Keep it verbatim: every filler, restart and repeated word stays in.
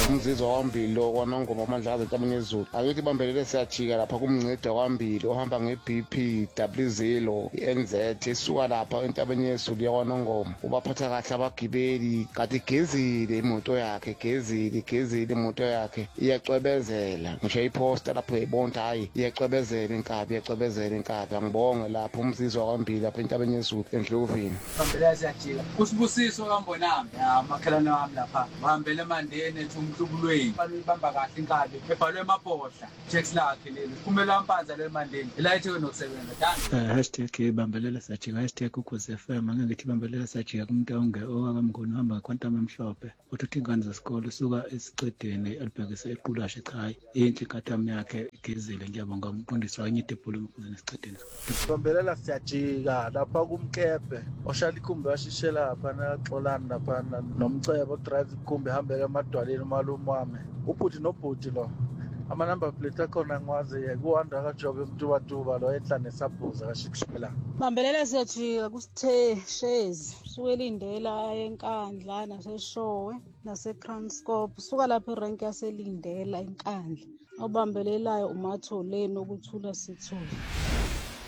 umzizwa kwambili lo kwanongoma amandla entabeni yezulu. Akithi bambelele siyajika lapha kumncida kwambili ohamba nge-B P W zero i-N Z esuka lapha entabeni yezulu yakwanongoma. Ubaphatha kahle abagibeli kanti igezile imoto yakhe igezile igezile imoto yakhe iyacwebezela ngisho iposta lapho uyayibona hayi iyacwebezela inkabi iyacwebezela inkabi. Angibonge lapho umzizwa kwambili lapha entabeni yezulu eNdlovini. Bambelele siyajika kusibusiso kambonami amakhelwane wami lapha bahambele emandeni ethi umhlubulweni bamba kahle inkabi ebhalwe emabhodla checks lakhe leli kumele ampanza le mandeni la ethe nokusebenza dani hashtag bambelele siyajika hashtag ukhozi F M angithi bambelele siyajika kumuntu onge owakamngoni uhamba quantum emhlophe uthi ingane zesikole suka esiqedeni elibhekise equlashe cha inhle ikhathami yakhe igezile ngiyabonga umfundisi wanyithe volume ukuze nesiqedeni. Bambelela siyajika lapha kumkebhe oshala ikhumbi washishela lapha naxolana lapha nomcebo drive ikhumbi hambele emadwaleni umalume wami ubhuti nobhuti lo amanamba plate akhona ngwazi kuhanda kaJobe Mtubatuba lo etla nesabhuza kashikishela. Bambelele siyajika kusithe shezi suke elindela enkandla naseshowe naseCranscope suka lapha erank yaselindela enkandla obambelelayo umatholeni okuthula sithule.